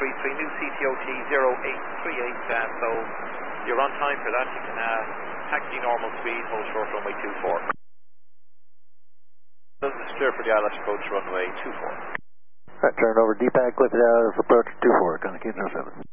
833, new CTOT 0838, so you're on time for that. You can taxi normal speed, hold short runway 24. This is clear for the ILS approach runway 24. Alright, turn over DPAC, lift it out of approach 24, Contact 07.